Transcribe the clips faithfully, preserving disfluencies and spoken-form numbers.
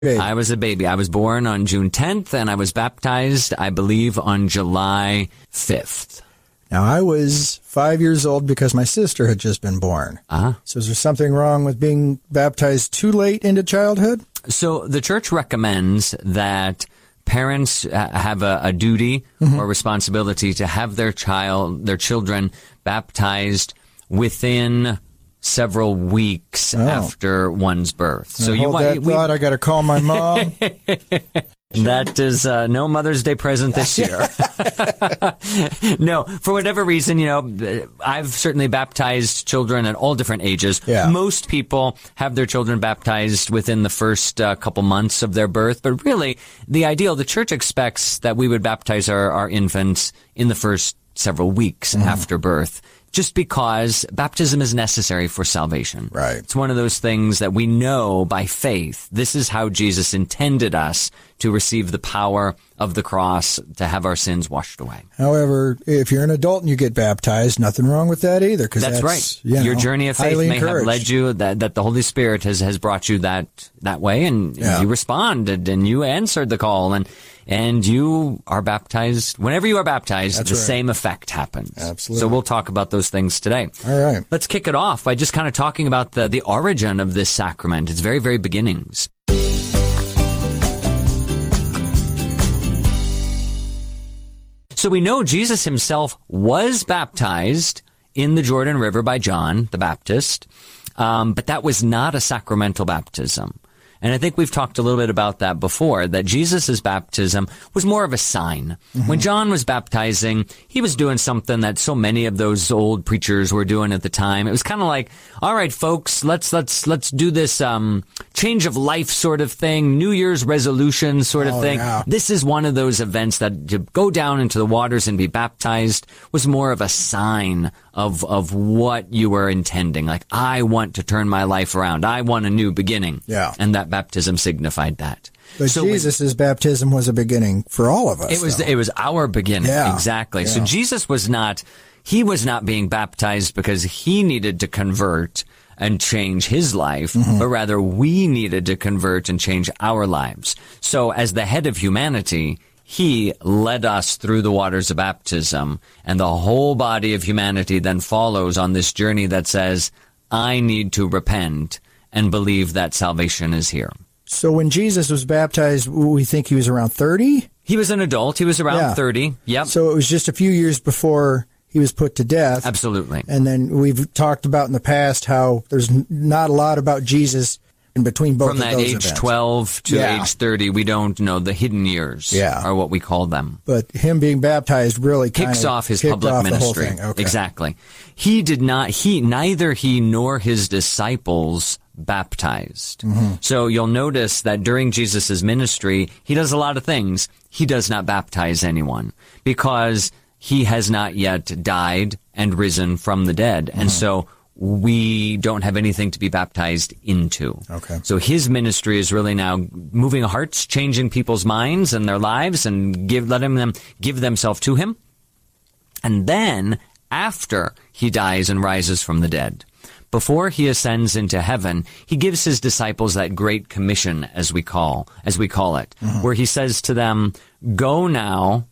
Baby. I was a baby. I was born on June tenth, and I was baptized, I believe, on July fifth. Now, I was five years old because my sister had just been born. Uh-huh. So is there something wrong with being baptized too late into childhood? So the church recommends that parents uh, have a, a duty mm-hmm. or responsibility to have their child, their children baptized within several weeks oh. after one's birth. So now, you hold want that we, thought. I got to call my mom. That is uh, no Mother's Day present this year. No, for whatever reason, you know, I've certainly baptized children at all different ages. Yeah. Most people have their children baptized within the first uh, couple months of their birth. But really, the ideal, the church expects that we would baptize our, our infants in the first several weeks mm. after birth. Just because baptism is necessary for salvation. Right. It's one of those things that we know by faith. This is how Jesus intended us to receive the power of the cross to have our sins washed away. However, if you're an adult and you get baptized, nothing wrong with that either. Cause that's, that's right. You know, your journey of faith may encouraged. have led you, that, that the Holy Spirit has, has brought you that, that way, and yeah. you responded and you answered the call, and and you are baptized. Whenever you are baptized, that's the right. same effect happens. Absolutely. So we'll talk about those things today. All right. Let's kick it off by just kind of talking about the, the origin of this sacrament, its very, very beginnings. So we know Jesus himself was baptized in the Jordan River by John the Baptist, um, but that was not a sacramental baptism. And I think we've talked a little bit about that before, that Jesus' baptism was more of a sign. Mm-hmm. When John was baptizing, he was doing something that so many of those old preachers were doing at the time. It was kind of like, all right, folks, let's, let's, let's do this, um, change of life sort of thing, New Year's resolution sort of oh, thing. Yeah. This is one of those events that to go down into the waters and be baptized was more of a sign of, of what you were intending. Like, I want to turn my life around. I want a new beginning. Yeah. And that baptism signified that. But so Jesus' when, baptism was a beginning for all of us. It was, though. it was our beginning. Yeah. Exactly. Yeah. So Jesus was not, he was not being baptized because he needed to convert and change his life, mm-hmm. but rather we needed to convert and change our lives. So as the head of humanity, he led us through the waters of baptism, and the whole body of humanity then follows on this journey that says, I need to repent and believe that salvation is here. So when Jesus was baptized, we think he was around thirty? He was an adult. He was around yeah. thirty. Yep. So it was just a few years before he was put to death. Absolutely. And then we've talked about in the past how there's not a lot about Jesus in between both From of that those age events. twelve to yeah. age thirty, we don't know. The hidden years yeah. are what we call them. But him being baptized really kicks off his public off ministry. The whole thing. Okay. Exactly. He did not, he, neither he nor his disciples baptized. Mm-hmm. So you'll notice that during Jesus' ministry, he does a lot of things. He does not baptize anyone because he has not yet died and risen from the dead. Mm-hmm. And so we don't have anything to be baptized into. Okay. So his ministry is really now moving hearts, changing people's minds and their lives, and give letting them give themselves to him. And then, after he dies and rises from the dead, before he ascends into heaven, he gives his disciples that great commission, as we call as we call it, mm-hmm. where he says to them, "Go now,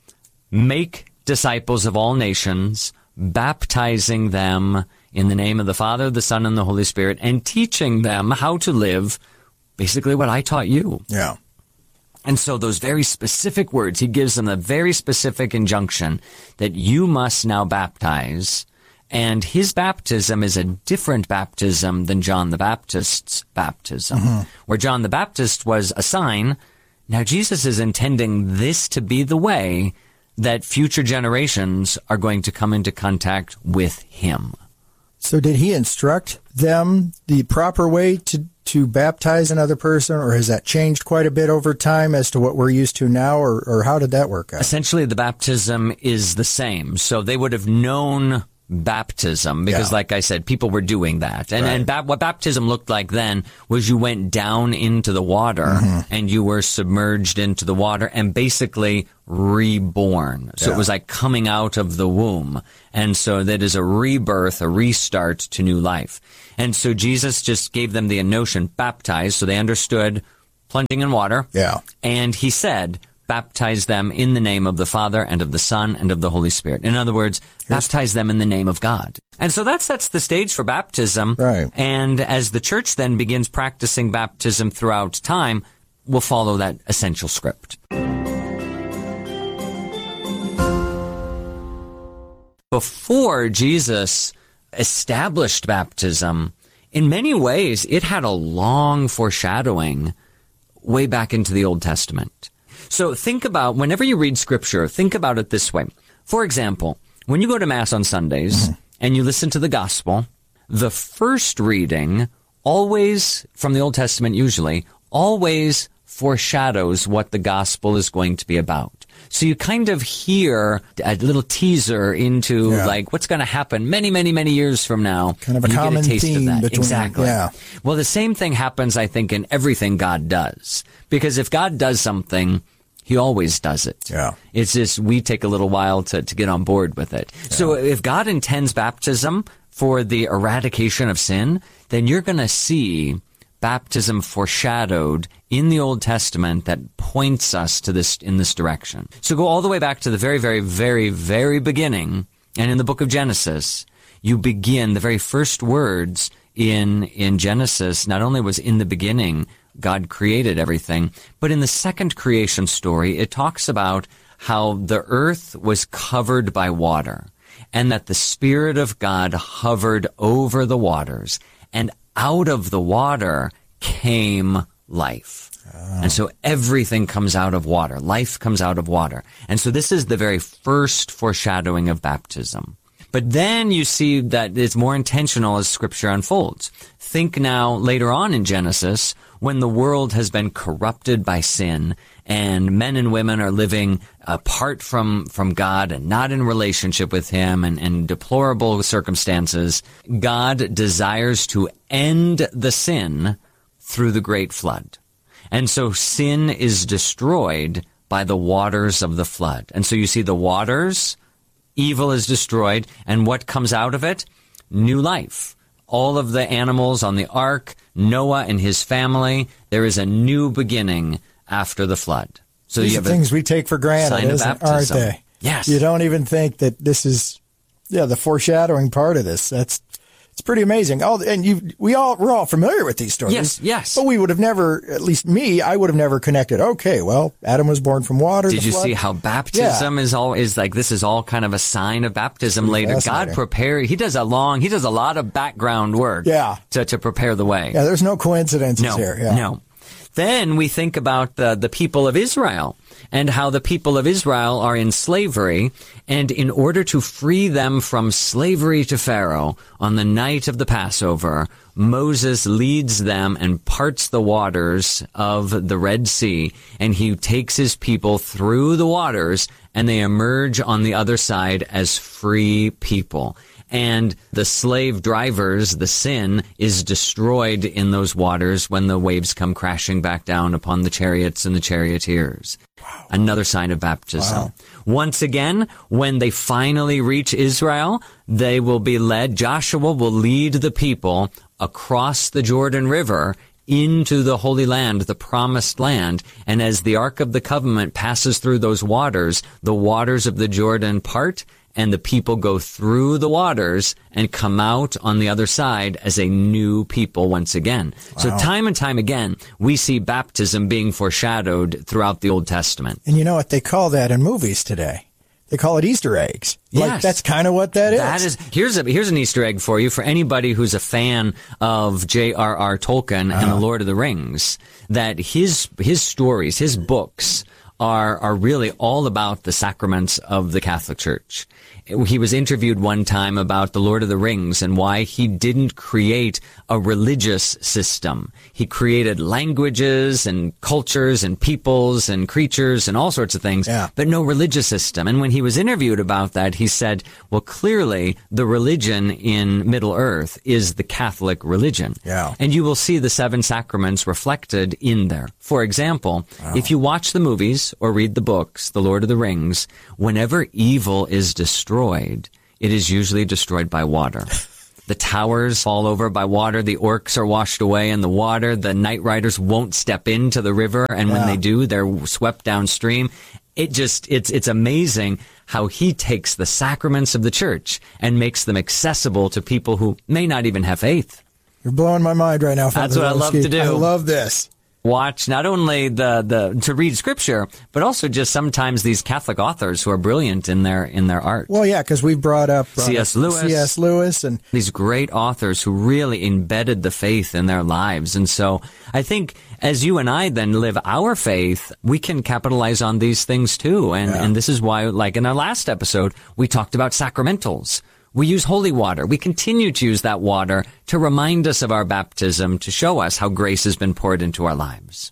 make disciples of all nations, baptizing them in the name of the Father, the Son, and the Holy Spirit, and teaching them how to live basically what I taught you." Yeah. And so those very specific words, he gives them a very specific injunction that you must now baptize. And his baptism is a different baptism than John the Baptist's baptism, mm-hmm. where John the Baptist was a sign. Now Jesus is intending this to be the way that future generations are going to come into contact with him. So did he instruct them the proper way to, to baptize another person, or has that changed quite a bit over time as to what we're used to now, or, or how did that work out? Essentially, the baptism is the same. So they would have known baptism because, yeah. like I said, people were doing that. And, right. and ba- what baptism looked like then was you went down into the water mm-hmm. and you were submerged into the water and basically reborn. So yeah. it was like coming out of the womb. And so that is a rebirth, a restart to new life. And so Jesus just gave them the notion, baptize, so they understood plunging in water. Yeah. And he said, baptize them in the name of the Father and of the Son and of the Holy Spirit. In other words, Here's baptize them in the name of God. And so that sets the stage for baptism. Right. And as the church then begins practicing baptism throughout time, we'll follow that essential script. Before Jesus established baptism, in many ways, it had a long foreshadowing way back into the Old Testament. So think about, whenever you read Scripture, think about it this way. For example, when you go to Mass on Sundays, mm-hmm. and you listen to the Gospel, the first reading always, from the Old Testament usually, always foreshadows what the Gospel is going to be about. So you kind of hear a little teaser into yeah. like what's going to happen many, many, many years from now. Kind of a common get a taste theme of that. between, exactly. Yeah. Well, the same thing happens, I think, in everything God does. Because if God does something, he always does it. Yeah. It's just we take a little while to, to get on board with it. Yeah. So if God intends baptism for the eradication of sin, then you're going to see baptism foreshadowed in the Old Testament that points us to this in this direction. So go all the way back to the very, very, very, very beginning, and in the book of Genesis, you begin the very first words in in Genesis. Not only was in the beginning God created everything, but in the second creation story, it talks about how the earth was covered by water, and that the Spirit of God hovered over the waters, and out of the water came life. Oh. And so everything comes out of water. Life comes out of water. And so this is the very first foreshadowing of baptism. But then you see that it's more intentional as Scripture unfolds. Think now later on in Genesis, when the world has been corrupted by sin and men and women are living apart from, from God and not in relationship with Him and in deplorable circumstances, God desires to end the sin through the great flood. And so sin is destroyed by the waters of the flood. And so you see the waters, evil is destroyed, and what comes out of it? New life. All of the animals on the ark, Noah and his family, there is a new beginning after the flood. So These you are have things we take for granted, isn't, aren't they? Yes. You don't even think that this is, yeah, the foreshadowing part of this. That's it's pretty amazing. Oh, and you, we all we're all familiar with these stories. Yes, yes. But we would have never, at least me, I would have never connected. Okay, well, Adam was born from water. Did you flood. see how baptism yeah. is all is like? This is all kind of a sign of baptism later. God prepared. He does a long. He does a lot of background work. Yeah. To to prepare the way. Yeah. There's no coincidences no, here. Yeah. No. Then we think about the, the people of Israel and how the people of Israel are in slavery. And in order to free them from slavery to Pharaoh on the night of the Passover, Moses leads them and parts the waters of the Red Sea. And he takes his people through the waters and they emerge on the other side as free people. And the slave drivers, the sin, is destroyed in those waters when the waves come crashing back down upon the chariots and the charioteers. Wow. Another sign of baptism. Wow. Once again, when they finally reach Israel, they will be led, Joshua will lead the people across the Jordan River into the Holy Land, the Promised Land. And as the Ark of the Covenant passes through those waters, the waters of the Jordan part, and the people go through the waters and come out on the other side as a new people once again. Wow. So time and time again, we see baptism being foreshadowed throughout the Old Testament. And you know what they call that in movies today? They call it Easter eggs. Like, yes. That's kind of what that is. That is. Here's a here's an Easter egg for you for anybody who's a fan of J R R Tolkien uh-huh. and the Lord of the Rings. That his his stories, his books are are really all about the sacraments of the Catholic Church. He was interviewed one time about the Lord of the Rings and why he didn't create a religious system. He created languages and cultures and peoples and creatures and all sorts of things, yeah. but no religious system. And when he was interviewed about that, he said, well, clearly the religion in Middle Earth is the Catholic religion. Yeah. And you will see the seven sacraments reflected in there. For example, wow. if you watch the movies or read the books, The Lord of the Rings, whenever evil is destroyed, it is usually destroyed by water. The towers fall over by water. The orcs are washed away in the water. The night riders won't step into the river, and when Yeah. they do, they're swept downstream. It just, it's, it's amazing how he takes the sacraments of the church and makes them accessible to people who may not even have faith. You're blowing my mind right now, Father That's what I love Zalewski. to do. I love this. Watch not only the, the, to read scripture, but also just sometimes these Catholic authors who are brilliant in their, in their art. Well, yeah, because we brought up uh, C S Lewis. C S Lewis and These great authors who really embedded the faith in their lives. And so I think as you and I then live our faith, we can capitalize on these things too. And, Yeah. and this is why, like in our last episode, we talked about sacramentals. We use holy water. We continue to use that water to remind us of our baptism, to show us how grace has been poured into our lives.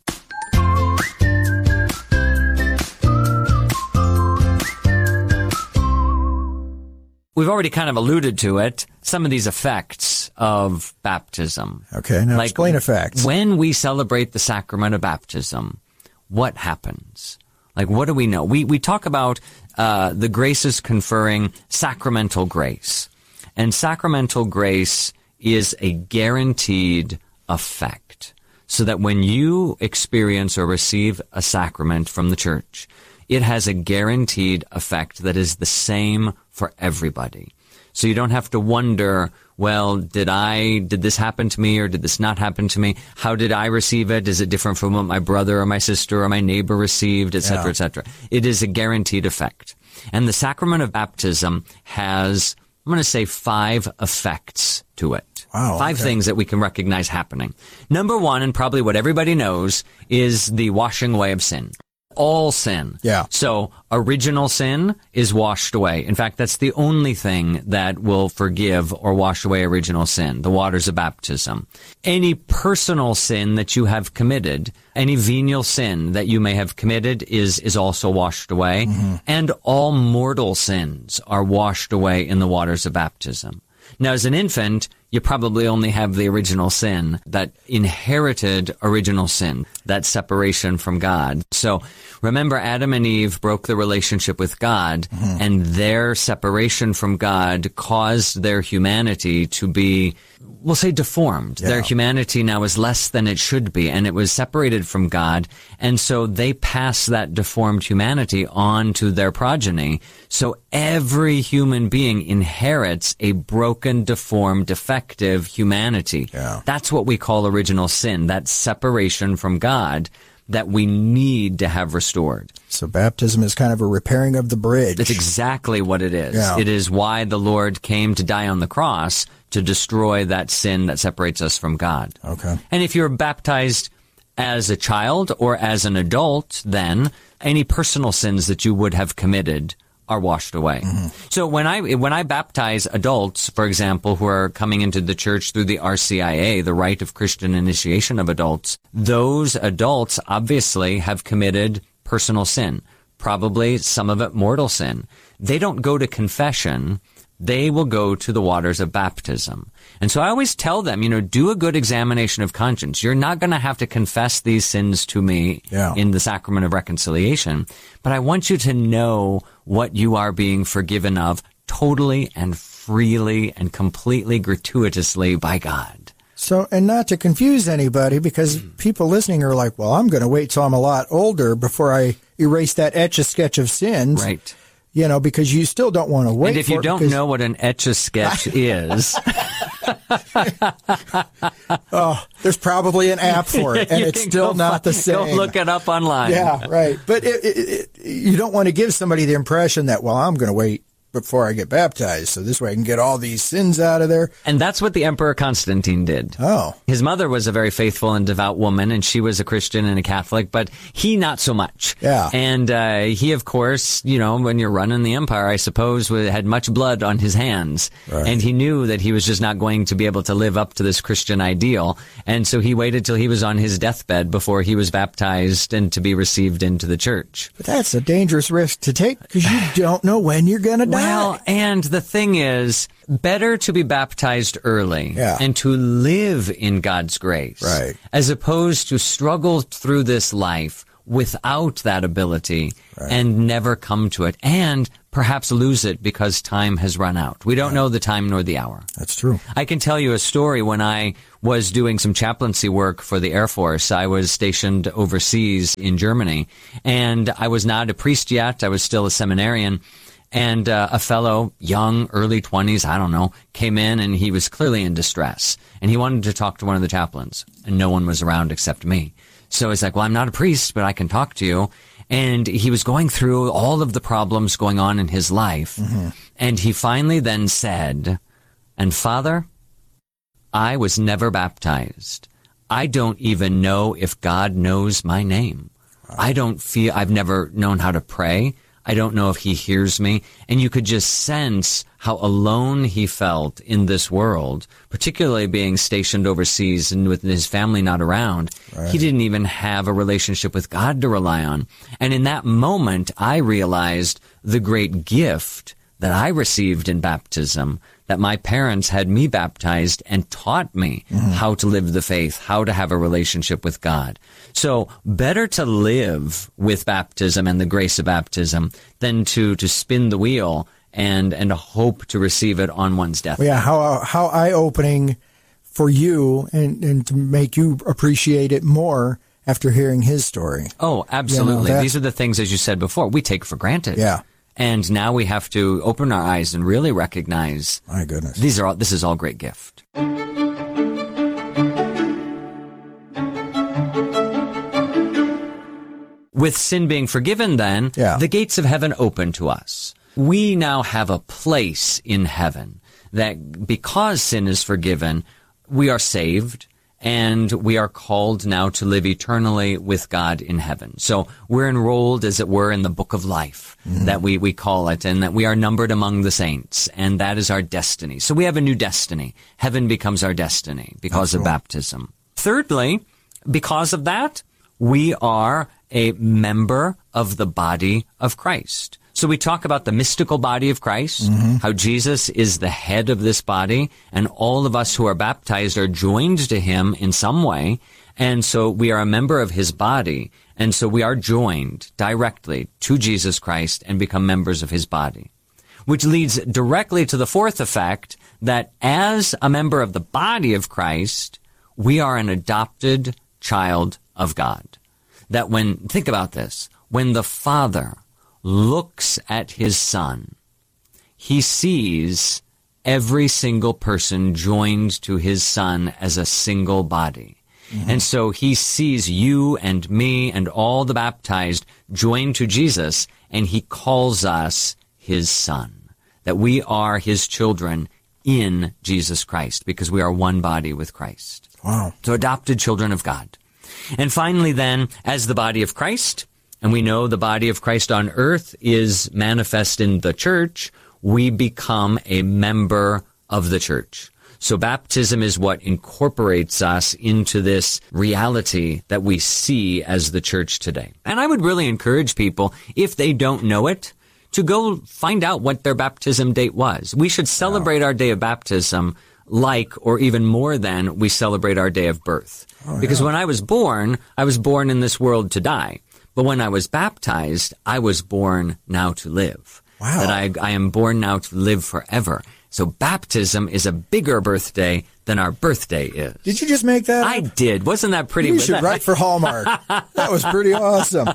We've already kind of alluded to it, some of these effects of baptism. okay, now Like, explain effects. When we celebrate the sacrament of baptism, what happens? Like, what do we know? We we talk about uh, the graces conferring sacramental grace. And sacramental grace is a guaranteed effect. So that when you experience or receive a sacrament from the church, it has a guaranteed effect that is the same for everybody. So you don't have to wonder, well, did I, did this happen to me or did this not happen to me? How did I receive it? Is it different from what my brother or my sister or my neighbor received, et cetera, Yeah. et cetera? It is a guaranteed effect. And the sacrament of baptism has, I'm going to say, five effects to it. Wow, Five okay. things that we can recognize happening. Number one, and probably what everybody knows, is the washing away of sin. All sin. Yeah. So original sin is washed away. In fact, that's the only thing that will forgive or wash away original sin, the waters of baptism. Any personal sin that you have committed, any venial sin that you may have committed is, is also washed away. Mm-hmm. And all mortal sins are washed away in the waters of baptism. Now, as an infant, you probably only have the original sin, that inherited original sin, that separation from God. So remember, Adam and Eve broke the relationship with God, Mm-hmm. and their separation from God caused their humanity to be, we'll say, deformed. Yeah. Their humanity now is less than it should be, and it was separated from God, and so they pass that deformed humanity on to their progeny. So every human being inherits a broken, deformed, defective humanity. Yeah. That's what we call original sin, that separation from God that we need to have restored. So baptism is kind of a repairing of the bridge. That's exactly what it is. Yeah. It is why the Lord came to die on the cross, to destroy that sin that separates us from God. Okay. And if you're baptized as a child or as an adult, then any personal sins that you would have committed are washed away. Mm-hmm. So when I when I baptize adults, for example, who are coming into the church through the R C I A, the Rite of Christian Initiation of Adults, those adults obviously have committed personal sin, probably some of it mortal sin. They don't go to confession. They will go to the waters of baptism. And so I always tell them, you know, do a good examination of conscience. You're not going to have to confess these sins to me Yeah. in the sacrament of reconciliation, but I want you to know what you are being forgiven of totally and freely and completely gratuitously by God. So, and not to confuse anybody, because Hmm. people listening are like, well, I'm going to wait till I'm a lot older before I erase that etch-a-sketch of sins. Right. You know, because you still don't want to wait And if for you it don't because- know what an etch-a-sketch is, oh, there's probably an app for it, and you it's can still go not find- the same. Go look it up online. Yeah, right. But it, it, it, you don't want to give somebody the impression that, well, I'm going to wait before I get baptized, so this way I can get all these sins out of there. And that's what the Emperor Constantine did. Oh, His mother was a very faithful and devout woman, and she was a Christian and a Catholic, but he not so much. Yeah. And uh, he, of course, you know, when you're running the empire, I suppose, wa- had much blood on his hands. Right. And he knew that he was just not going to be able to live up to this Christian ideal. And so he waited till he was on his deathbed before he was baptized and to be received into the church. but that's a dangerous risk to take because you don't know when you're going to die. Well, and the thing is, better to be baptized early Yeah. and to live in God's grace, Right. as opposed to struggle through this life without that ability Right. and never come to it, and perhaps lose it because time has run out. We don't know the time nor the hour. That's true. I can tell you a story. When I was doing some chaplaincy work for the Air Force, I was stationed overseas in Germany, and I was not a priest yet. I was still a seminarian. And uh, a fellow, young, early twenties, I don't know, came in, and he was clearly in distress. And he wanted to talk to one of the chaplains, and no one was around except me. So he's like, well, I'm not a priest, but I can talk to you. And he was going through all of the problems going on in his life. Mm-hmm. And he finally then said, and Father, I was never baptized. I don't even know if God knows my name. Wow. I don't feel, I've never known how to pray. I don't know if he hears me. And you could just sense how alone he felt in this world, particularly being stationed overseas and with his family not around. Right. He didn't even have a relationship with God to rely on. And in that moment, I realized the great gift that I received in baptism, that my parents had me baptized and taught me mm-hmm. how to live the faith, how to have a relationship with God. So better to live with baptism and the grace of baptism than to, to spin the wheel and, and hope to receive it on one's death. Well, yeah, how, how eye-opening for you and, and to make you appreciate it more after hearing his story. Oh, absolutely. You know, these are the things, as you said before, we take for granted. Yeah. And now we have to open our eyes and really recognize, my goodness, these are all, this is all great gift. With sin being forgiven, then, yeah. the gates of heaven open to us. We now have a place in heaven that because sin is forgiven, we are saved. And we are called now to live eternally with God in heaven. So we're enrolled, as it were, in the book of life, mm-hmm. that we, we call it, and that we are numbered among the saints, and that is our destiny. So we have a new destiny. Heaven becomes our destiny because That's of cool. baptism. Thirdly, because of that, we are a member of the body of Christ. So we talk about the mystical body of Christ, mm-hmm. how Jesus is the head of this body, and all of us who are baptized are joined to him in some way. And so we are a member of his body. And so we are joined directly to Jesus Christ and become members of his body. Which leads directly to the fourth effect, that as a member of the body of Christ, we are an adopted child of God. That when, think about this, when the Father looks at his Son, he sees every single person joined to his Son as a single body. Mm-hmm. And so he sees you and me and all the baptized joined to Jesus, and he calls us his Son, that we are his children in Jesus Christ, because we are one body with Christ. Wow. So adopted children of God. And finally then, as the body of Christ, and we know the body of Christ on earth is manifest in the church, we become a member of the church. So baptism is what incorporates us into this reality that we see as the church today. And I would really encourage people, if they don't know it, to go find out what their baptism date was. We should celebrate wow. our day of baptism like, or even more than, we celebrate our day of birth. Oh, because yeah. when I was born, I was born in this world to die. But when I was baptized, I was born now to live. Wow. That I, I am born now to live forever. So baptism is a bigger birthday than our birthday is. Did you just make that up? I did. Wasn't that pretty? You should write for Hallmark. That was pretty awesome.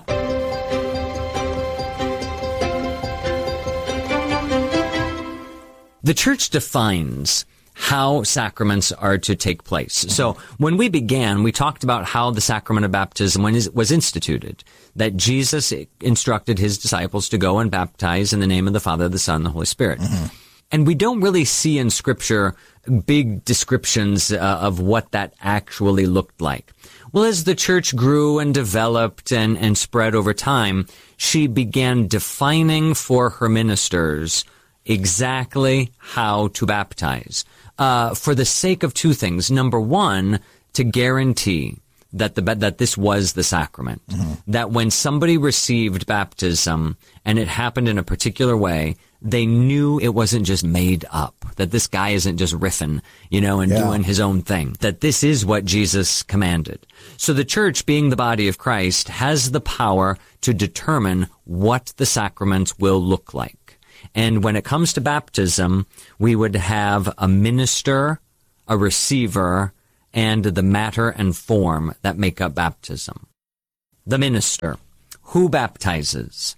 The church defines how sacraments are to take place. So when we began, we talked about how the sacrament of baptism was instituted, that Jesus instructed his disciples to go and baptize in the name of the Father, the Son, and the Holy Spirit. Mm-hmm. And we don't really see in Scripture big descriptions uh, of what that actually looked like. Well, as the church grew and developed and, and spread over time, she began defining for her ministers exactly how to baptize. Uh, for the sake of two things. Number one, to guarantee that the that this was the sacrament. Mm-hmm. That when somebody received baptism and it happened in a particular way, they knew it wasn't just made up, that this guy isn't just riffing, you know, and yeah. doing his own thing, that this is what Jesus commanded. So the church, being the body of Christ, has the power to determine what the sacraments will look like. And when it comes to baptism, we would have a minister, a receiver, and the matter and form that make up baptism. The minister. Who baptizes?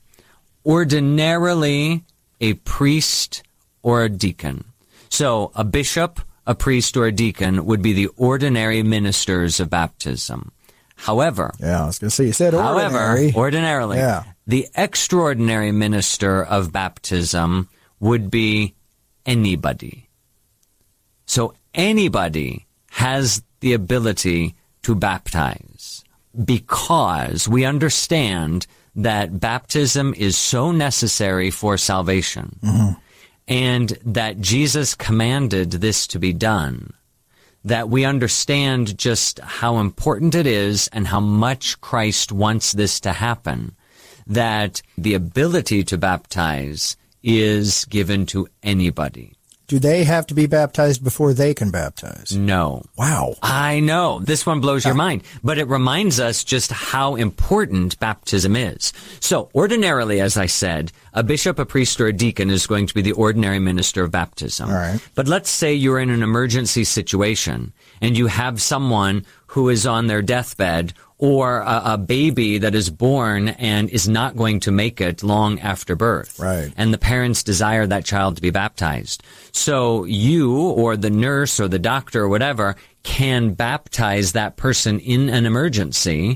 Ordinarily, a priest or a deacon. So a bishop, a priest, or a deacon would be the ordinary ministers of baptism. However, yeah, I was going to say, you said ordinary. However, ordinarily, yeah. the extraordinary minister of baptism would be anybody. So anybody has the ability to baptize because we understand that baptism is so necessary for salvation mm-hmm. and that Jesus commanded this to be done, that we understand just how important it is and how much Christ wants this to happen, that the ability to baptize is given to anybody. Do they have to be baptized before they can baptize? No. Wow. I know. This one blows your mind. But it reminds us just how important baptism is. So ordinarily, as I said, a bishop, a priest, or a deacon is going to be the ordinary minister of baptism. All right. But let's say you're in an emergency situation and you have someone who is on their deathbed or a, a baby that is born and is not going to make it long after birth. Right. And the parents desire that child to be baptized. So you or the nurse or the doctor or whatever can baptize that person in an emergency.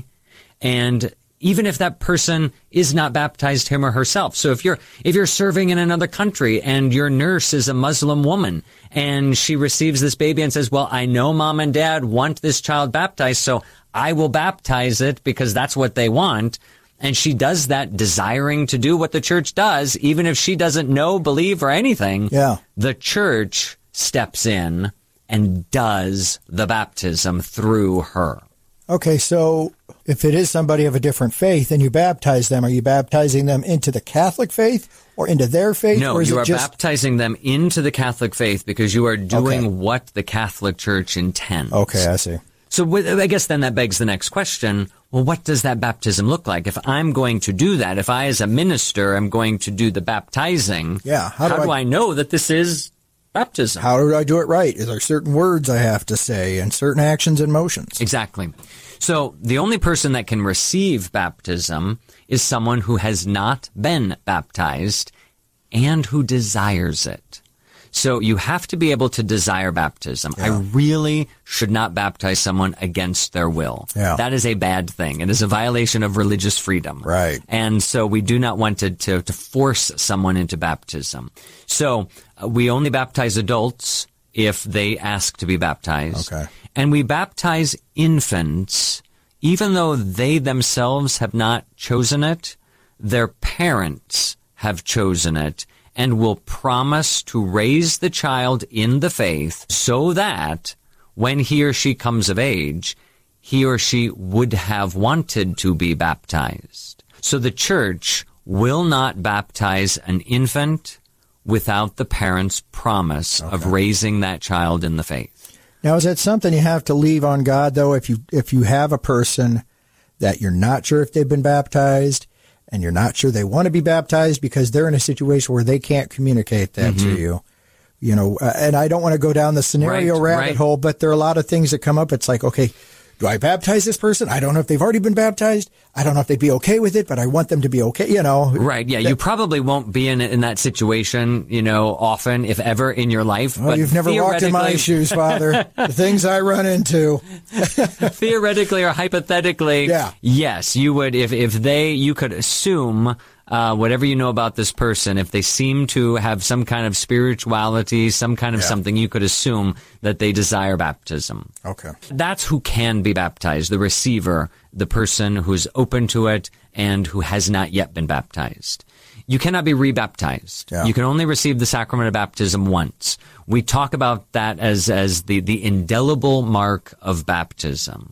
And even if that person is not baptized, him or herself. So if you're, if you're serving in another country and your nurse is a Muslim woman and she receives this baby and says, well, I know mom and dad want this child baptized, so I will baptize it because that's what they want. And she does that desiring to do what the church does, even if she doesn't know, believe, or anything. Yeah. The church steps in and does the baptism through her. Okay, so if it is somebody of a different faith and you baptize them, are you baptizing them into the Catholic faith or into their faith? No, or is you it are just... baptizing them into the Catholic faith because you are doing okay. what the Catholic Church intends. Okay, I see. So I guess then that begs the next question. Well, what does that baptism look like? If I'm going to do that, if I as a minister am going to do the baptizing, yeah, how, how do, do I... I know that this is baptism? How do I do it right? Is there certain words I have to say and certain actions and motions? Exactly. So the only person that can receive baptism is someone who has not been baptized and who desires it. So you have to be able to desire baptism. Yeah. I really should not baptize someone against their will. Yeah. That is a bad thing. It is a violation of religious freedom. Right. And so we do not want to, to, to force someone into baptism. So uh, we only baptize adults if they ask to be baptized. Okay. And we baptize infants, even though they themselves have not chosen it, their parents have chosen it and will promise to raise the child in the faith so that when he or she comes of age, he or she would have wanted to be baptized. So the church will not baptize an infant without the parents' promise okay. of raising that child in the faith. Now, is that something you have to leave on God, though, if you if you have a person that you're not sure if they've been baptized and you're not sure they want to be baptized because they're in a situation where they can't communicate that mm-hmm. to you? You know, uh, and I don't want to go down the scenario right, rabbit right. hole, but there are a lot of things that come up. It's like, okay, do I baptize this person? I don't know if they've already been baptized. I don't know if they'd be okay with it, but I want them to be okay, you know. Right, yeah. That, you probably won't be in in that situation, you know, often, if ever, in your life. Well, but you've never walked in my shoes, Father. The things I run into. Theoretically or hypothetically, yeah. yes, you would, if, if they, you could assume Uh, whatever you know about this person, if they seem to have some kind of spirituality, some kind of yeah. something, you could assume that they desire baptism. Okay. That's who can be baptized, the receiver, the person who's open to it and who has not yet been baptized. You cannot be rebaptized. Yeah. You can only receive the sacrament of baptism once. We talk about that as, as the, the indelible mark of baptism.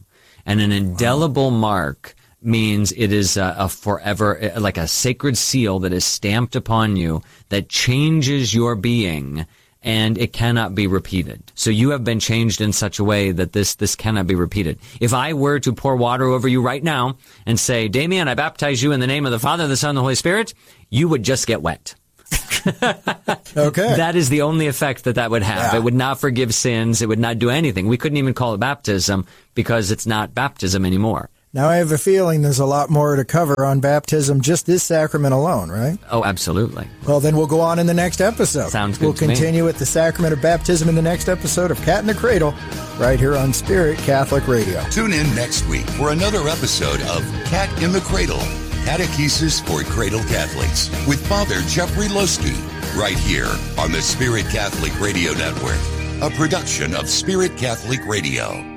And an indelible mark means it is a, a forever, like a sacred seal that is stamped upon you that changes your being, and it cannot be repeated. So you have been changed in such a way that this this cannot be repeated. If I were to pour water over you right now and say, Damien, I baptize you in the name of the Father, the Son, and the Holy Spirit, you would just get wet. Okay. That is the only effect that that would have. Yeah. It would not forgive sins. It would not do anything. We couldn't even call it baptism because it's not baptism anymore. Now, I have a feeling there's a lot more to cover on baptism, just this sacrament alone, right? Oh, absolutely. Well, then we'll go on in the next episode. Sounds good We'll to me. continue with the sacrament of baptism in the next episode of Cat in the Cradle, right here on Spirit Catholic Radio. Tune in next week for another episode of Cat in the Cradle, Catechesis for Cradle Catholics, with Father Jeffrey Loski, right here on the Spirit Catholic Radio Network, a production of Spirit Catholic Radio.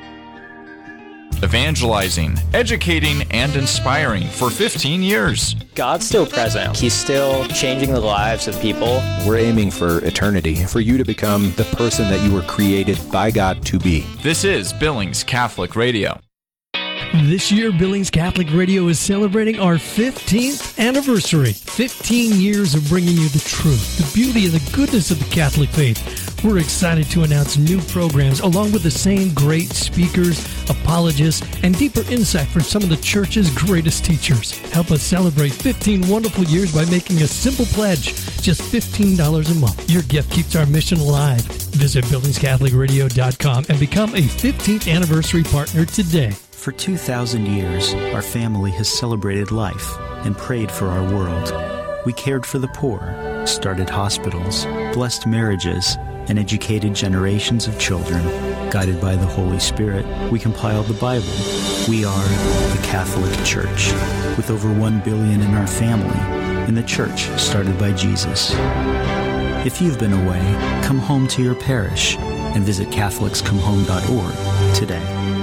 Evangelizing, educating, and inspiring for fifteen years. God's still present. He's still changing the lives of people. We're aiming for eternity, for you to become the person that you were created by God to be. This is Billings Catholic Radio. This year, Billings Catholic Radio is celebrating our fifteenth anniversary. fifteen years of bringing you the truth, the beauty, and the goodness of the Catholic faith. We're excited to announce new programs along with the same great speakers, apologists, and deeper insight from some of the Church's greatest teachers. Help us celebrate fifteen wonderful years by making a simple pledge, just fifteen dollars a month. Your gift keeps our mission alive. Visit billings catholic radio dot com and become a fifteenth anniversary partner today. For two thousand years, our family has celebrated life and prayed for our world. We cared for the poor, started hospitals, blessed marriages, and educated generations of children. Guided by the Holy Spirit, we compiled the Bible. We are the Catholic Church, with over one billion in our family, and the Church started by Jesus. If you've been away, come home to your parish and visit catholics come home dot org today.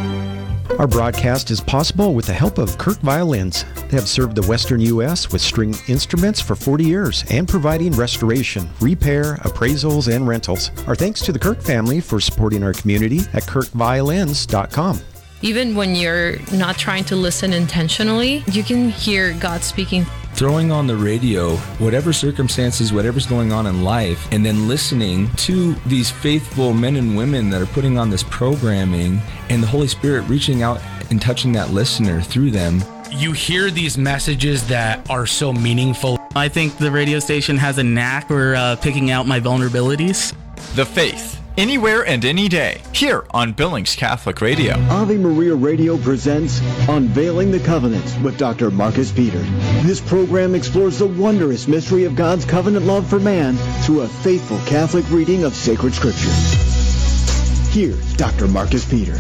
Our broadcast is possible with the help of Kirk Violins. They have served the Western U S with string instruments for forty years and providing restoration, repair, appraisals, and rentals. Our thanks to the Kirk family for supporting our community at kirk violins dot com. Even when you're not trying to listen intentionally, you can hear God speaking. Throwing on the radio, whatever circumstances, whatever's going on in life, and then listening to these faithful men and women that are putting on this programming, and the Holy Spirit reaching out and touching that listener through them. You hear these messages that are so meaningful. I think the radio station has a knack for uh, picking out my vulnerabilities. The Faith, anywhere and any day, here on Billings Catholic Radio. Ave Maria Radio presents Unveiling the Covenant with Doctor Marcus Peter. This program explores the wondrous mystery of God's covenant love for man through a faithful Catholic reading of sacred scripture. Here's Doctor Marcus Peter.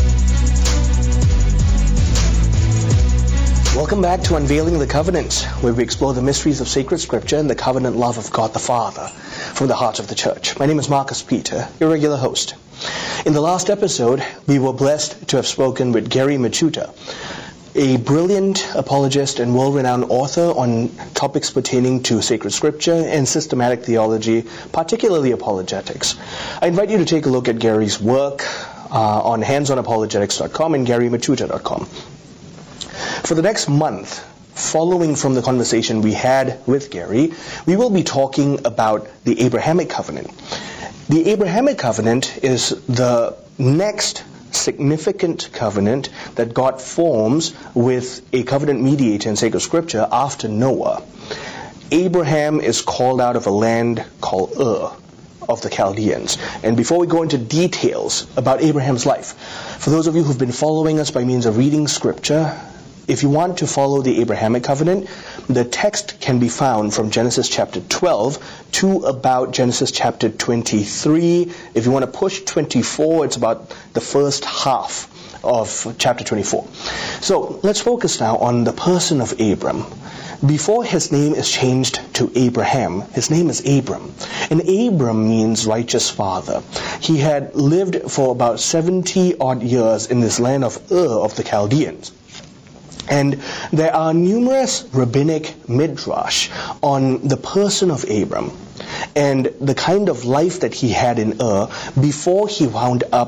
Welcome back to Unveiling the Covenant, where we explore the mysteries of sacred scripture and the covenant love of God the Father from the heart of the Church. My name is Marcus Peter, your regular host. In the last episode, we were blessed to have spoken with Gary Machuta, a brilliant apologist and world-renowned author on topics pertaining to sacred scripture and systematic theology, particularly apologetics. I invite you to take a look at Gary's work uh, on hands on apologetics dot com and gary machuta dot com. For the next month, following from the conversation we had with Gary, we will be talking about the Abrahamic covenant. The Abrahamic covenant is the next significant covenant that God forms with a covenant mediator in sacred scripture after Noah. Abraham is called out of a land called Ur of the Chaldeans. And before we go into details about Abraham's life, for those of you who've been following us by means of reading scripture, if you want to follow the Abrahamic covenant, the text can be found from Genesis chapter twelve to about Genesis chapter twenty-three. If you want to push twenty-four, it's about the first half of chapter twenty-four. So let's focus now on the person of Abram. Before his name is changed to Abraham, his name is Abram. And Abram means righteous father. He had lived for about seventy odd years in this land of Ur of the Chaldeans. And there are numerous rabbinic midrash on the person of Abram and the kind of life that he had in Ur before he wound up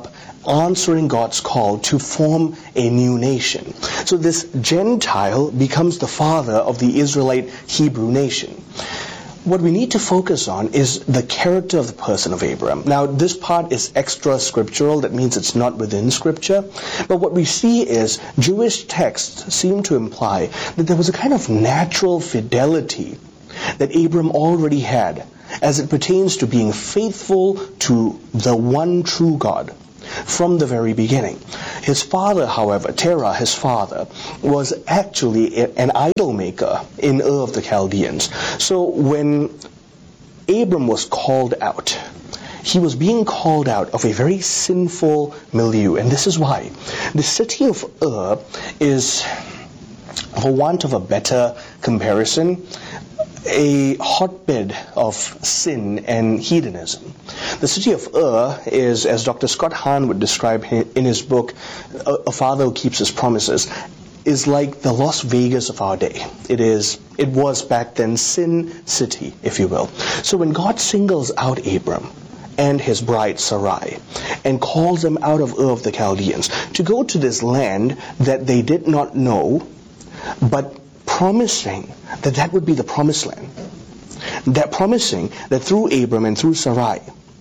answering God's call to form a new nation. So this Gentile becomes the father of the Israelite Hebrew nation. What we need to focus on is the character of the person of Abram. Now, this part is extra scriptural. That means it's not within Scripture. But what we see is Jewish texts seem to imply that there was a kind of natural fidelity that Abram already had as it pertains to being faithful to the one true God from the very beginning. His father, however, Terah, his father, was actually an idol maker in Ur of the Chaldeans. So when Abram was called out, he was being called out of a very sinful milieu. And this is why. The city of Ur is, for want of a better comparison, a hotbed of sin and hedonism. The city of Ur is, as Doctor Scott Hahn would describe in his book, A Father Who Keeps His Promises, is like the Las Vegas of our day. It is, it was back then Sin City, if you will. So when God singles out Abram and his bride Sarai and calls them out of Ur of the Chaldeans to go to this land that they did not know, but promising that that would be the promised land, that promising that through Abram and through Sarai,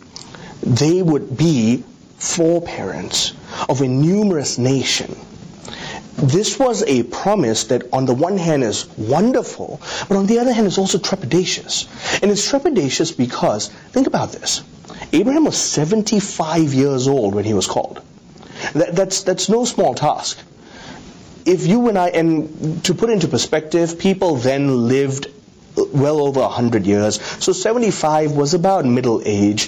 they would be foreparents of a numerous nation. This was a promise that on the one hand is wonderful, but on the other hand is also trepidatious. And it's trepidatious because, think about this, Abraham was seventy-five years old when he was called. That, that's, that's no small task. If you and I, and to put into perspective, people then lived well over one hundred years. So seventy-five was about middle age.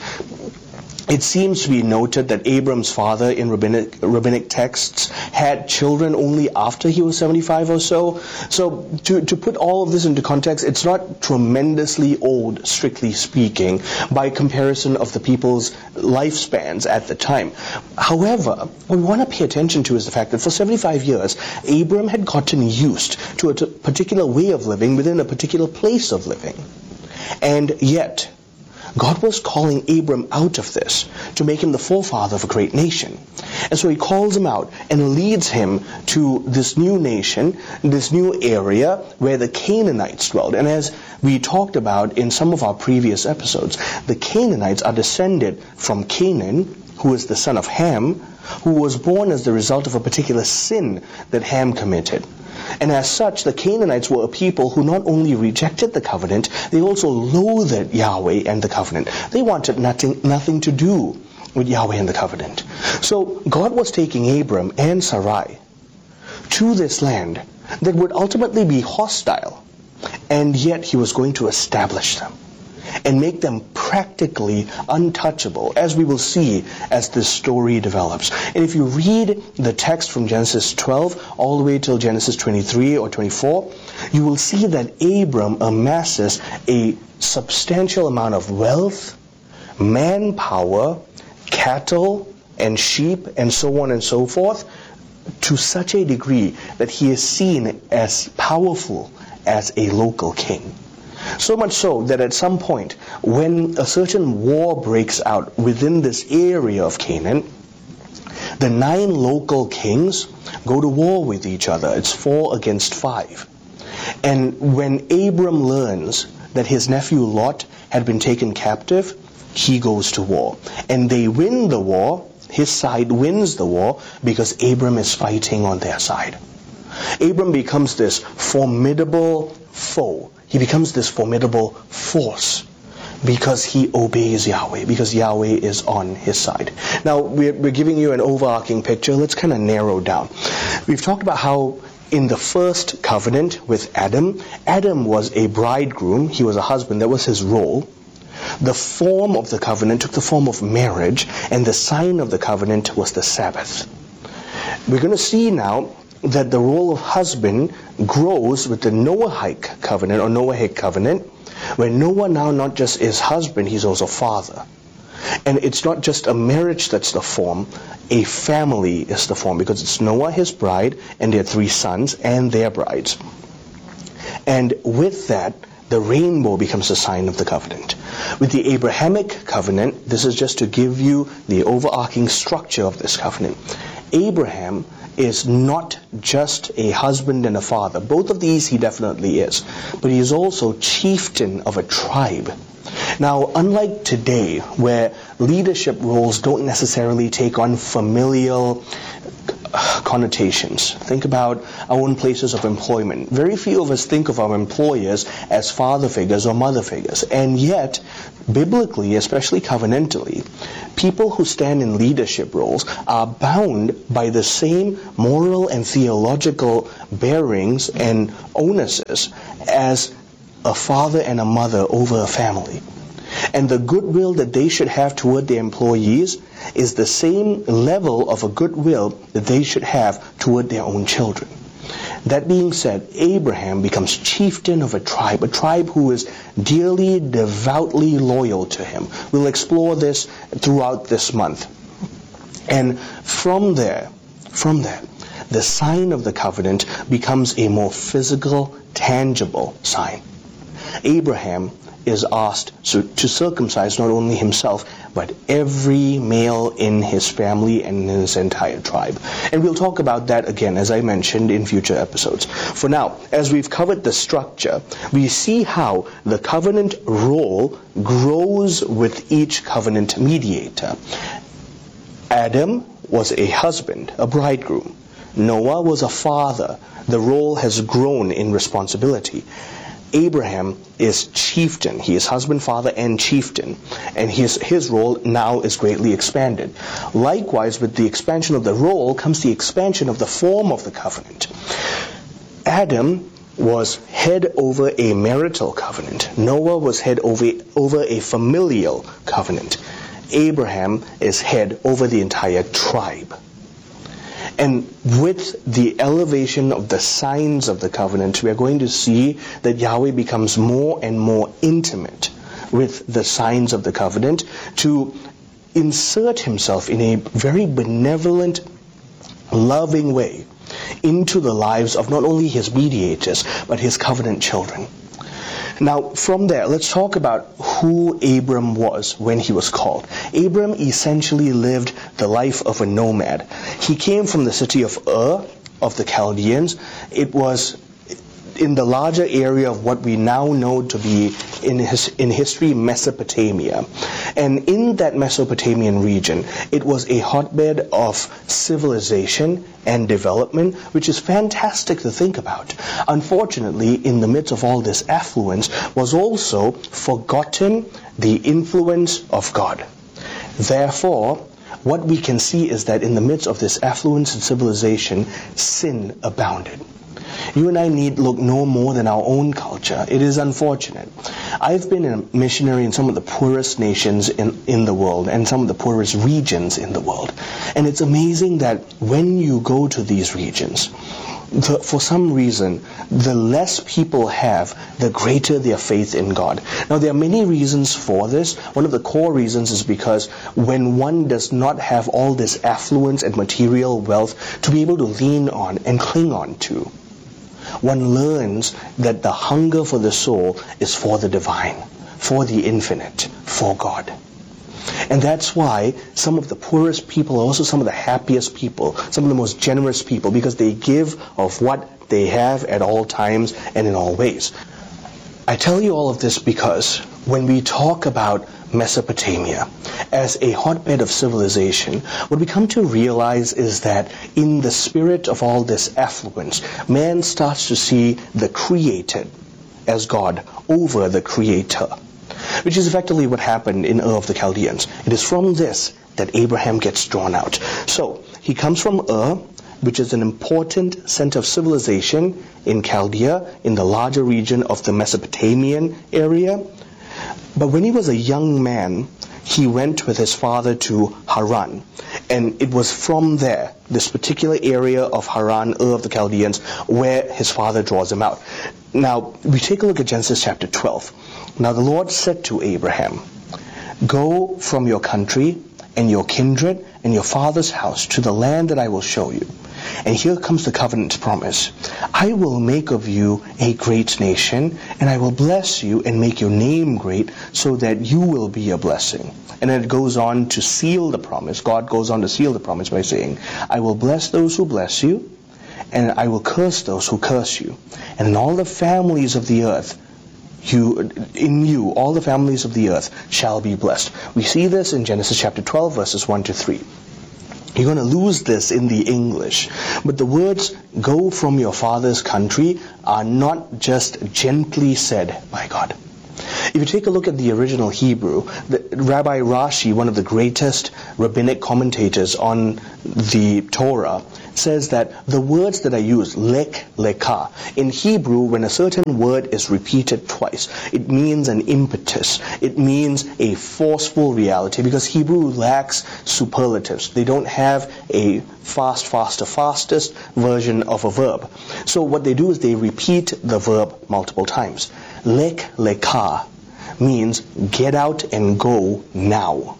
It seems to be noted that Abram's father in rabbinic, rabbinic texts had children only after he was seventy-five or so. So to, to put all of this into context, it's not tremendously old, strictly speaking, by comparison of the people's lifespans at the time. However, what we want to pay attention to is the fact that for seventy-five years, Abram had gotten used to a t- particular way of living within a particular place of living. And yet, God was calling Abram out of this to make him the forefather of a great nation. And so he calls him out and leads him to this new nation, this new area where the Canaanites dwelled. And as we talked about in some of our previous episodes, the Canaanites are descended from Canaan, who is the son of Ham, who was born as the result of a particular sin that Ham committed. And as such, the Canaanites were a people who not only rejected the covenant, they also loathed Yahweh and the covenant. They wanted nothing, nothing to do with Yahweh and the covenant. So God was taking Abram and Sarai to this land that would ultimately be hostile, and yet he was going to establish them and make them practically untouchable, as we will see as this story develops. And if you read the text from Genesis twelve all the way till Genesis twenty-three or twenty-four, you will see that Abram amasses a substantial amount of wealth, manpower, cattle, and sheep, and so on and so forth, to such a degree that he is seen as powerful as a local king. So much so that at some point, when a certain war breaks out within this area of Canaan, the nine local kings go to war with each other. It's four against five. And when Abram learns that his nephew Lot had been taken captive, he goes to war. And they win the war. His side wins the war because Abram is fighting on their side. Abram becomes this formidable foe. He becomes this formidable force because he obeys Yahweh, because Yahweh is on his side. Now, we're, we're giving you an overarching picture. Let's kind of narrow down. We've talked about how in the first covenant with Adam, Adam was a bridegroom. He was a husband. That was his role. The form of the covenant took the form of marriage, and the sign of the covenant was the Sabbath. We're going to see now that the role of husband grows with the Noahic covenant or Noahic covenant, where Noah now not just is husband, he's also father. And it's not just a marriage that's the form, a family is the form, because it's Noah, his bride, and their three sons and their brides. And with that, the rainbow becomes the sign of the covenant. With the Abrahamic covenant, this is just to give you the overarching structure of this covenant. Abraham is not just a husband and a father. Both of these he definitely is. But he is also chieftain of a tribe. Now, unlike today, where leadership roles don't necessarily take on familial connotations. Think about our own places of employment. Very few of us think of our employers as father figures or mother figures. And yet, biblically, especially covenantally, people who stand in leadership roles are bound by the same moral and theological bearings and onuses as a father and a mother over a family. And the goodwill that they should have toward their employees is the same level of a goodwill that they should have toward their own children. That being said, Abraham becomes chieftain of a tribe, a tribe who is dearly, devoutly loyal to him. We'll explore this throughout this month. And from there, from there, the sign of the covenant becomes a more physical, tangible sign. Abraham is asked to circumcise not only himself, but every male in his family and in his entire tribe. And we'll talk about that again, as I mentioned, in future episodes. For now, as we've covered the structure, we see how the covenant role grows with each covenant mediator. Adam was a husband, a bridegroom. Noah was a father. The role has grown in responsibility. Abraham is chieftain. He is husband, father, and chieftain. And his, his role now is greatly expanded. Likewise, with the expansion of the role comes the expansion of the form of the covenant. Adam was head over a marital covenant. Noah was head over, over a familial covenant. Abraham is head over the entire tribe. And with the elevation of the signs of the covenant, we are going to see that Yahweh becomes more and more intimate with the signs of the covenant to insert himself in a very benevolent, loving way into the lives of not only his mediators, but his covenant children. Now, from there, let's talk about who Abram was when he was called. Abram essentially lived the life of a nomad. He came from the city of Ur, of the Chaldeans. It was in the larger area of what we now know to be in his, in history Mesopotamia. And in that Mesopotamian region, it was a hotbed of civilization and development, which is fantastic to think about. Unfortunately, in the midst of all this affluence was also forgotten the influence of God. Therefore, what we can see is that in the midst of this affluence and civilization, sin abounded. You and I need look no more than our own culture. It is unfortunate. I've been a missionary in some of the poorest nations in, in the world and some of the poorest regions in the world. And it's amazing that when you go to these regions, the, for some reason, the less people have, the greater their faith in God. Now, there are many reasons for this. One of the core reasons is because when one does not have all this affluence and material wealth to be able to lean on and cling on to, one learns that the hunger for the soul is for the divine, for the infinite, for God. And that's why some of the poorest people are also some of the happiest people, some of the most generous people, because they give of what they have at all times and in all ways. I tell you all of this because when we talk about Mesopotamia as a hotbed of civilization, what we come to realize is that in the spirit of all this affluence, man starts to see the created as God over the creator, which is effectively what happened in Ur of the Chaldeans. It is from this that Abraham gets drawn out. So he comes from Ur, which is an important center of civilization in Chaldea, in the larger region of the Mesopotamian area. But when he was a young man, he went with his father to Haran. And it was from there, this particular area of Haran, Ur of the Chaldeans, where his father draws him out. Now, we take a look at Genesis chapter twelve. Now the Lord said to Abraham, "Go from your country and your kindred and your father's house to the land that I will show you. And here comes the covenant promise. I will make of you a great nation, and I will bless you and make your name great, so that you will be a blessing. And then it goes on to seal the promise. God goes on to seal the promise by saying, I will bless those who bless you, and I will curse those who curse you. And in all the families of the earth, you, in you, all the families of the earth shall be blessed. We see this in Genesis chapter twelve, verses one to three. You're going to lose this in the English. But the words, go from your father's country, are not just gently said by God. If you take a look at the original Hebrew, the, Rabbi Rashi, one of the greatest rabbinic commentators on the Torah, says that the words that are used, lek, lekah, in Hebrew, when a certain word is repeated twice, it means an impetus. It means a forceful reality, because Hebrew lacks superlatives. They don't have a fast, faster, fastest version of a verb. So what they do is they repeat the verb multiple times. Lek, lekah means get out and go now.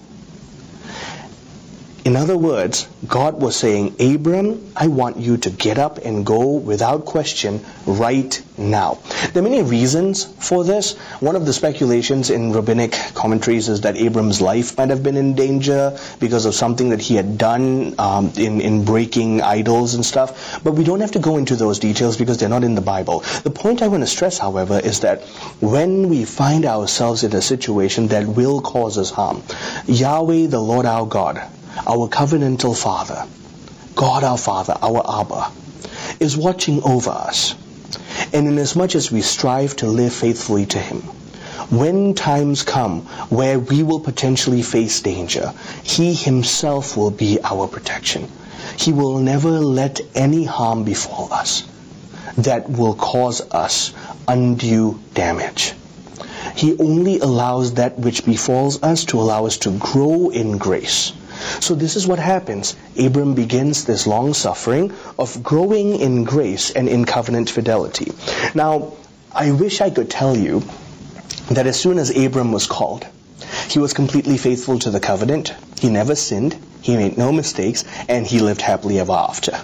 In other words, God was saying, Abram, I want you to get up and go without question right now. There are many reasons for this. One of the speculations in rabbinic commentaries is that Abram's life might have been in danger because of something that he had done um, in, in breaking idols and stuff. But we don't have to go into those details because they're not in the Bible. The point I want to stress, however, is that when we find ourselves in a situation that will cause us harm, Yahweh, the Lord our God, our covenantal Father, God our Father, our Abba, is watching over us. And inasmuch as we strive to live faithfully to Him, when times come where we will potentially face danger, He Himself will be our protection. He will never let any harm befall us that will cause us undue damage. He only allows that which befalls us to allow us to grow in grace. So this is what happens. Abram begins this long suffering of growing in grace and in covenant fidelity. Now, I wish I could tell you that as soon as Abram was called, he was completely faithful to the covenant. He never sinned, he made no mistakes, and he lived happily ever after.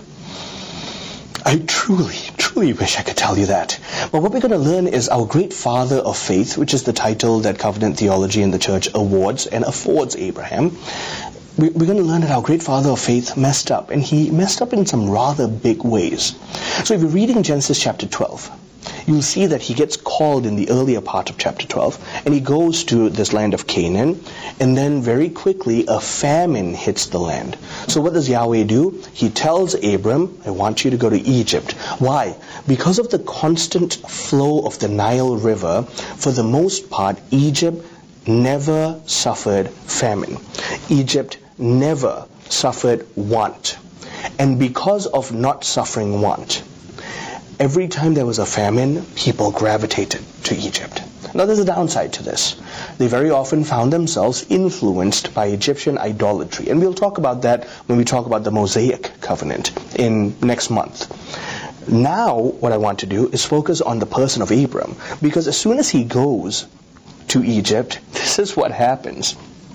I truly, truly wish I could tell you that. But what we're going to learn is our great father of faith, which is the title that covenant theology in the church awards and affords Abraham. We're going to learn that our great father of faith messed up, and he messed up in some rather big ways. So if you're reading Genesis chapter twelve, you'll see that he gets called in the earlier part of chapter twelve, and he goes to this land of Canaan, and then very quickly a famine hits the land. So what does Yahweh do? He tells Abram, I want you to go to Egypt. Why? Because of the constant flow of the Nile River, for the most part, Egypt never suffered famine. Egypt never suffered want. And because of not suffering want, every time there was a famine, people gravitated to Egypt. Now there's a downside to this. They very often found themselves influenced by Egyptian idolatry. And we'll talk about that when we talk about the Mosaic covenant in next month. Now what I want to do is focus on the person of Abram, because as soon as he goes to Egypt, this is what happens.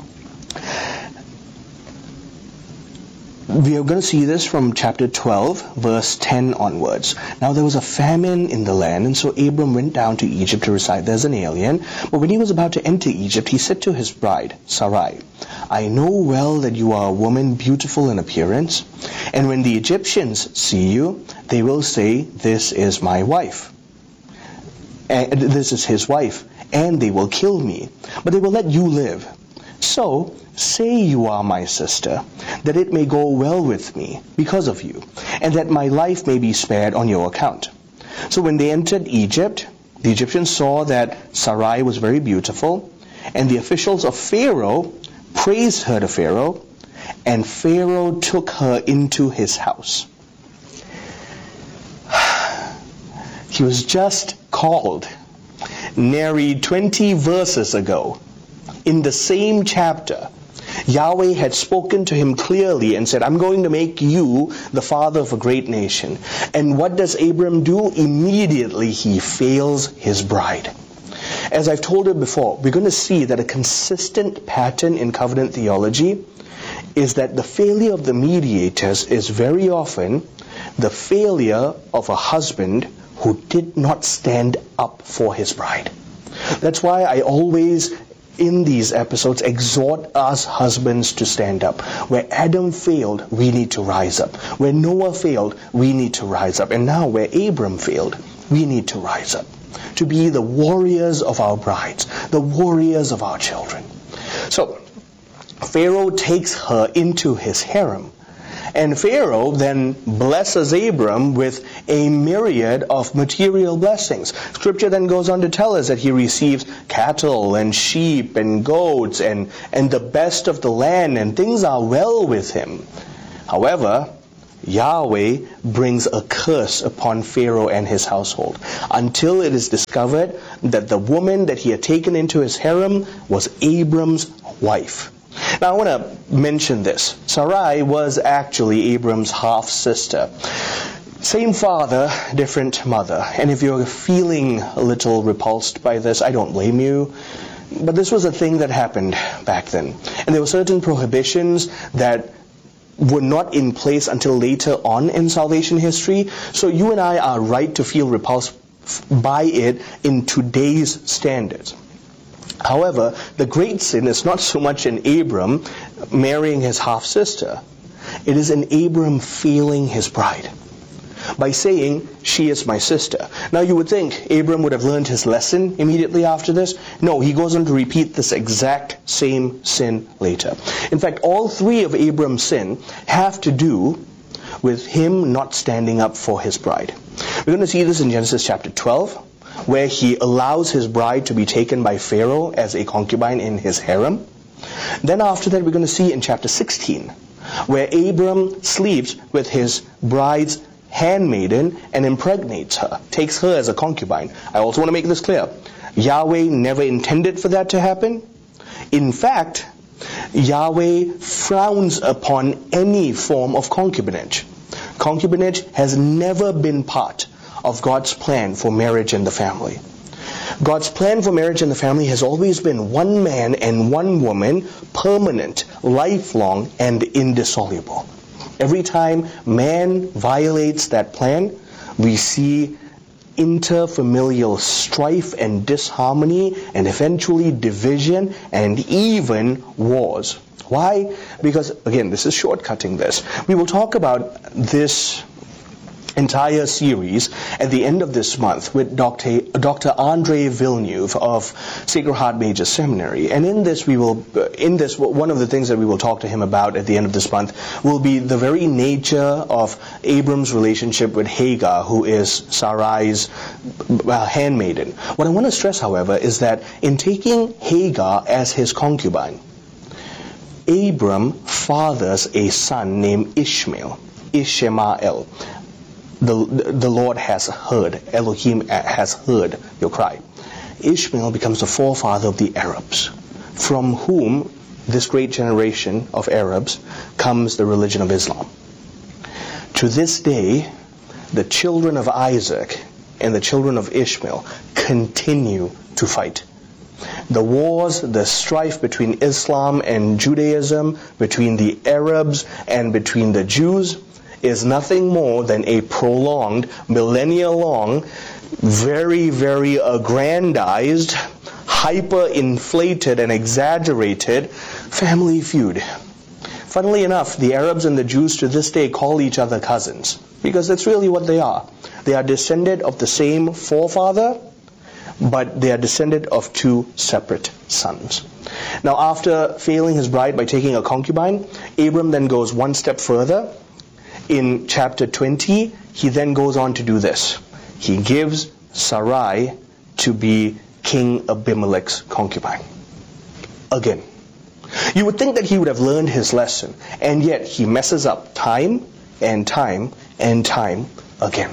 We are going to see this from chapter twelve, verse ten onwards. Now there was a famine in the land, and so Abram went down to Egypt to reside there as an alien. But when he was about to enter Egypt, he said to his bride, Sarai, I know well that you are a woman beautiful in appearance, and when the Egyptians see you, they will say, this is my wife. And this is his wife, and they will kill me, but they will let you live. So, say you are my sister, that it may go well with me because of you, and that my life may be spared on your account. So when they entered Egypt, the Egyptians saw that Sarai was very beautiful, and the officials of Pharaoh praised her to Pharaoh, and Pharaoh took her into his house. He was just called nary twenty verses ago. In the same chapter, Yahweh had spoken to him clearly and said, I'm going to make you the father of a great nation. And what does Abram do? Immediately he fails his bride. As I've told you before, we're going to see that a consistent pattern in covenant theology is that the failure of the mediators is very often the failure of a husband who did not stand up for his bride. That's why I always, in these episodes, exhort us husbands to stand up. Where Adam failed, we need to rise up. Where Noah failed, we need to rise up. And now where Abram failed, we need to rise up. To be the warriors of our brides, the warriors of our children. So, Pharaoh takes her into his harem. And Pharaoh then blesses Abram with a myriad of material blessings. Scripture then goes on to tell us that he receives cattle and sheep and goats and, and the best of the land, and things are well with him. However, Yahweh brings a curse upon Pharaoh and his household until it is discovered that the woman that he had taken into his harem was Abram's wife. Now I want to mention this. Sarai was actually Abram's half-sister. Same father, different mother. And if you're feeling a little repulsed by this, I don't blame you. But this was a thing that happened back then. And there were certain prohibitions that were not in place until later on in salvation history. So you and I are right to feel repulsed by it in today's standards. However, the great sin is not so much in Abram marrying his half-sister. It is in Abram failing his bride by saying, she is my sister. Now you would think Abram would have learned his lesson immediately after this. No, he goes on to repeat this exact same sin later. In fact, all three of Abram's sin have to do with him not standing up for his bride. We're going to see this in Genesis chapter twelve, where he allows his bride to be taken by Pharaoh as a concubine in his harem. Then after that, we're going to see in chapter sixteen, where Abram sleeps with his bride's handmaiden and impregnates her, takes her as a concubine. I also want to make this clear. Yahweh never intended for that to happen. In fact, Yahweh frowns upon any form of concubinage. Concubinage has never been part of God's plan for marriage and the family. God's plan for marriage and the family has always been one man and one woman, permanent, lifelong, and indissoluble. Every time man violates that plan, we see interfamilial strife and disharmony, and eventually division and even wars. Why? Because, again, this is shortcutting this. We will talk about this entire series at the end of this month with Doctor Doctor Andre Villeneuve of Sacred Heart Major Seminary. And in this, we will, in this, one of the things that we will talk to him about at the end of this month will be the very nature of Abram's relationship with Hagar, who is Sarai's uh, handmaiden. What I want to stress, however, is that in taking Hagar as his concubine, Abram fathers a son named Ishmael, Ishmael. The, the Lord has heard, Elohim has heard your cry. Ishmael becomes the forefather of the Arabs, from whom this great generation of Arabs comes the religion of Islam. To this day, the children of Isaac and the children of Ishmael continue to fight. The wars, the strife between Islam and Judaism, between the Arabs and between the Jews, is nothing more than a prolonged, millennia-long, very, very aggrandized, hyper-inflated and exaggerated family feud. Funnily enough, the Arabs and the Jews to this day call each other cousins, because that's really what they are. They are descended of the same forefather, but they are descended of two separate sons. Now, after failing his bride by taking a concubine, Abram then goes one step further. In chapter twenty, he then goes on to do this. He gives Sarai to be King Abimelech's concubine. Again. You would think that he would have learned his lesson, and yet he messes up time and time and time again.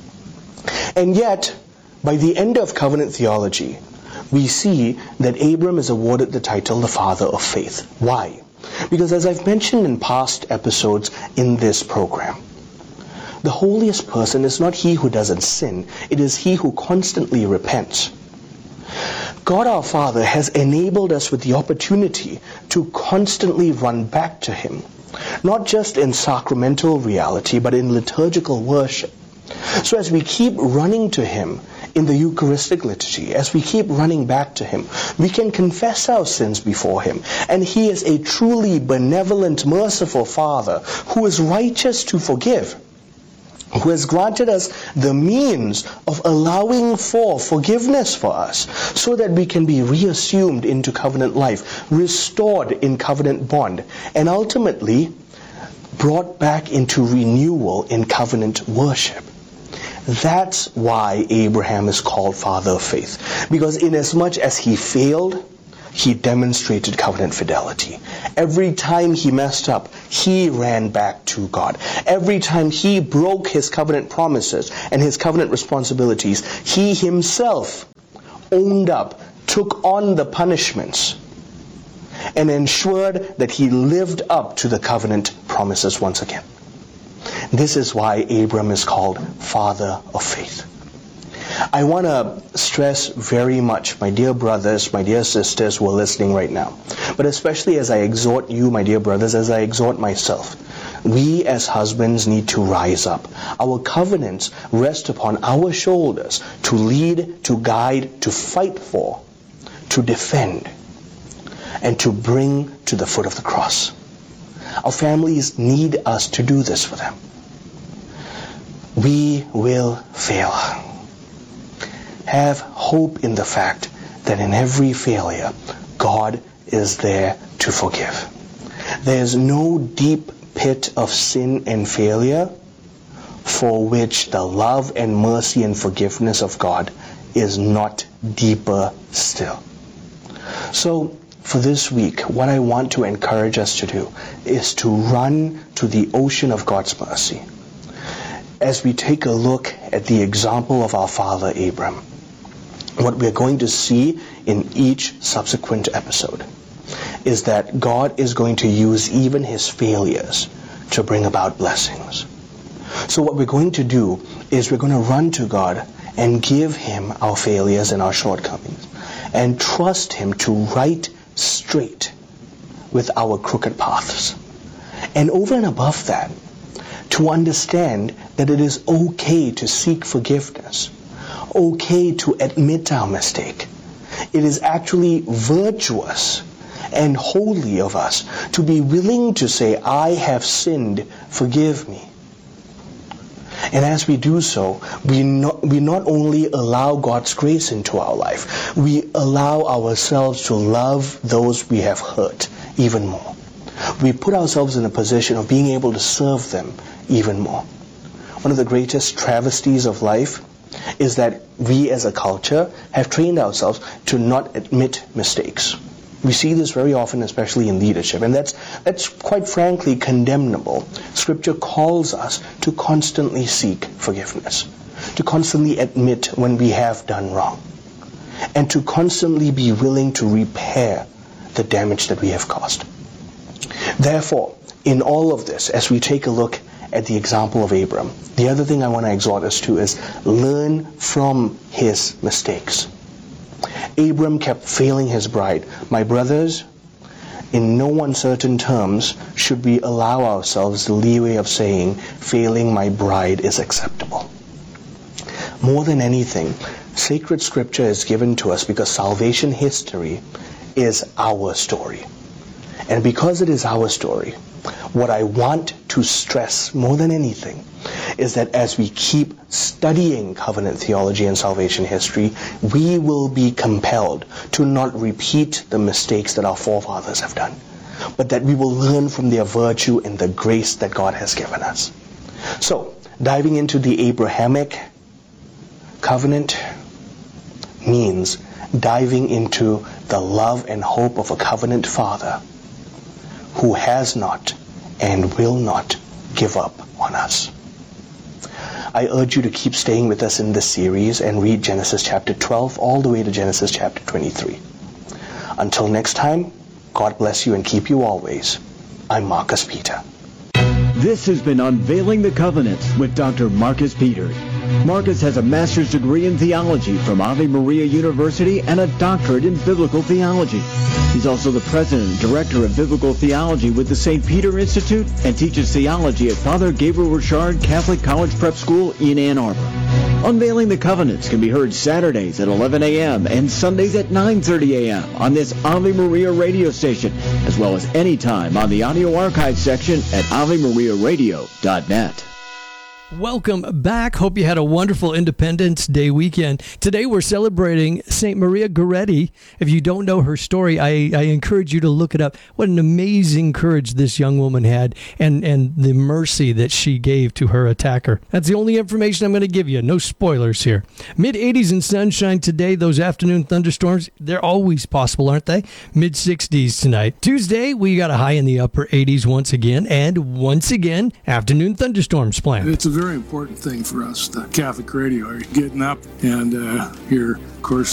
And yet, by the end of covenant theology, we see that Abram is awarded the title the father of faith. Why? Because as I've mentioned in past episodes in this program, the holiest person is not he who doesn't sin, it is he who constantly repents. God our Father has enabled us with the opportunity to constantly run back to Him, not just in sacramental reality, but in liturgical worship. So as we keep running to Him in the Eucharistic liturgy, as we keep running back to Him, we can confess our sins before Him. And He is a truly benevolent, merciful Father who is righteous to forgive, who has granted us the means of allowing for forgiveness for us, so that we can be reassumed into covenant life, restored in covenant bond, and ultimately brought back into renewal in covenant worship. That's why Abraham is called father of faith. Because inasmuch as he failed, he demonstrated covenant fidelity. Every time he messed up, he ran back to God. Every time he broke his covenant promises and his covenant responsibilities, he himself owned up, took on the punishments, and ensured that he lived up to the covenant promises once again. This is why Abram is called father of faith. I want to stress very much, my dear brothers, my dear sisters who are listening right now, but especially as I exhort you, my dear brothers, as I exhort myself, we as husbands need to rise up. Our covenants rest upon our shoulders to lead, to guide, to fight for, to defend, and to bring to the foot of the cross. Our families need us to do this for them. We will fail. Have hope in the fact that in every failure, God is there to forgive. There is no deep pit of sin and failure for which the love and mercy and forgiveness of God is not deeper still. So, for this week, what I want to encourage us to do is to run to the ocean of God's mercy. As we take a look at the example of our father Abram, what we're going to see in each subsequent episode is that God is going to use even his failures to bring about blessings. So what we're going to do is we're going to run to God and give him our failures and our shortcomings, and trust him to right straight with our crooked paths. And over and above that, to understand that it is okay to seek forgiveness, okay to admit our mistake. It is actually virtuous and holy of us to be willing to say, I have sinned, forgive me. And as we do so, we not, we not only allow God's grace into our life, we allow ourselves to love those we have hurt even more. We put ourselves in a position of being able to serve them even more. One of the greatest travesties of life is that we as a culture have trained ourselves to not admit mistakes. We see this very often, especially in leadership, and that's that's quite frankly condemnable. Scripture calls us to constantly seek forgiveness, to constantly admit when we have done wrong, and to constantly be willing to repair the damage that we have caused. Therefore, in all of this, as we take a look at the example of Abram, the other thing I want to exhort us to is learn from his mistakes. Abram kept failing his bride. My brothers, in no uncertain terms should we allow ourselves the leeway of saying, failing my bride is acceptable. More than anything, sacred scripture is given to us because salvation history is our story. And because it is our story, what I want to stress more than anything is that as we keep studying covenant theology and salvation history, we will be compelled to not repeat the mistakes that our forefathers have done, but that we will learn from their virtue and the grace that God has given us. So, diving into the Abrahamic covenant means diving into the love and hope of a covenant father who has not and will not give up on us. I urge you to keep staying with us in this series and read Genesis chapter twelve all the way to Genesis chapter twenty-three. Until next time, God bless you and keep you always. I'm Marcus Peter. This has been Unveiling the Covenant with Doctor Marcus Peter. Marcus has a master's degree in theology from Ave Maria University and a doctorate in biblical theology. He's also the president and director of biblical theology with the Saint Peter Institute and teaches theology at Father Gabriel Richard Catholic College Prep School in Ann Arbor. Unveiling the Covenants can be heard Saturdays at eleven a.m. and Sundays at nine thirty a.m. on this Ave Maria radio station, as well as anytime on the audio archive section at ave maria radio dot net. Welcome back. Hope you had a wonderful Independence Day weekend. Today we're celebrating Saint Maria Goretti. If you don't know her story, I, I encourage you to look it up. What an amazing courage this young woman had, and, and the mercy that she gave to her attacker. That's the only information I'm going to give you. No spoilers here. mid eighties and sunshine today. Those afternoon thunderstorms, they're always possible, aren't they? mid sixties tonight. Tuesday, we got a high in the upper eighties once again, and once again, afternoon thunderstorms planned. It's a very important thing for us, the Catholic radio. Are you getting up and uh, you're, of course,